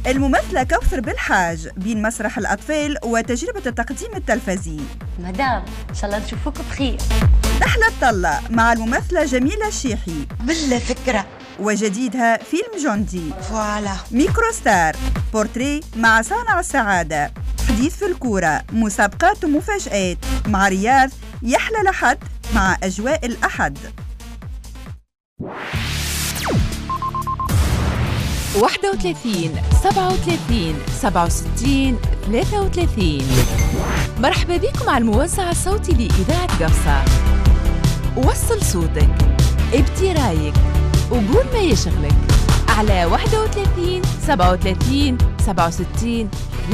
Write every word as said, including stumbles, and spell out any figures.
الممثلة كوثر بالحاج بين مسرح الأطفال وتجربة التقديم التلفزي. مدام إن شاء الله نشوفوك بخير. نحلة الطلة مع الممثلة جميلة الشيحي. بالله فكرة. وجديدها فيلم جوندي. فوالا. ميكرو ستار بورتري مع صانع السعادة. حديث في الكورة، مسابقات ومفاجآت مع رياض يحلى لحد مع أجواء الأحد. واحد وثلاثين سبعة وثلاثين سبعة وستين ثلاثة وثلاثين. مرحبا بكم على الموزع الصوتي لإذاعة قفصة. وصل صوتك، ابدي رايك، وقول ما يشغلك على واحد وثلاثين سبعة وثلاثين سبعة وستين